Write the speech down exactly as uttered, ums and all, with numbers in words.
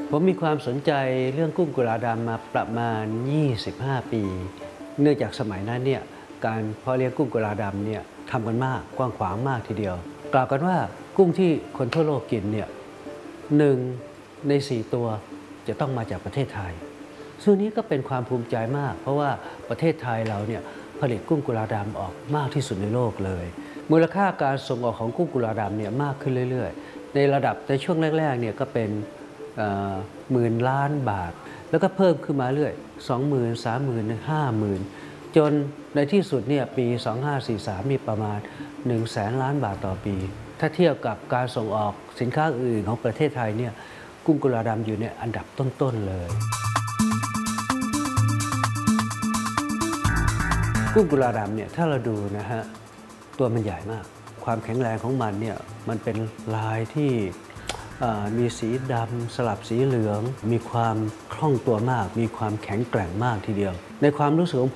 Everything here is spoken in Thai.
ผมมีความสนใจเรื่องกุ้งกุลาดำมาประมาณ ยี่สิบห้า ปี เนื่องจากสมัยนั้นเนี่ยการเพาะเลี้ยงกุ้งกุลาดำเนี่ยทำกันมากกว้างขวางมากทีเดียวกล่าวกันว่ากุ้งที่คนทั่วโลกกินเนี่ยหนึ่งในสี่ตัวจะต้องมาจากประเทศไทยซึ่งนี้ก็เป็นความภูมิใจมากเพราะว่าประเทศไทยเราเนี่ยผลิตกุ้งกุลาดำออกมากที่สุดในโลกเลยมูลค่าการส่งออกของกุ้งกุลาดำเนี่ยมากขึ้นเรื่อยๆในระดับในช่วงแรกๆเนี่ยก็เป็นหมื่นล้านบาทแล้วก็เพิ่มขึ้นมาเรื่อยสองหมื่น สามหมื่น ห้าหมื่นจนในที่สุดเนี่ยปีสองพันห้าร้อยสี่สิบสามมีประมาณหนึ่งแสนล้านบาทต่อปีถ้าเทียบกับการส่งออกสินค้าอื่นของประเทศไทยเนี่ยกุ้งกุลาดำอยู่ในอันดับต้นๆเลยกุ้งกุลาดำเนี่ยถ้าเราดูนะฮะตัวมันใหญ่มากความแข็งแรงของมันเนี่ยมันเป็นลายที่มีสีดำสลับสีเหลืองมีความคล่องตัวมากมีความแข็งแกร่งมากทีเดียวในความรู้สึกของ